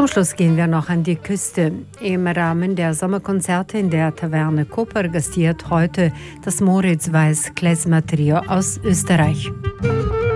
Zum Schluss gehen wir noch an die Küste. Im Rahmen der Sommerkonzerte in der Taverne Koper gastiert heute das Moritz Weiß Klezmer Trio aus Österreich.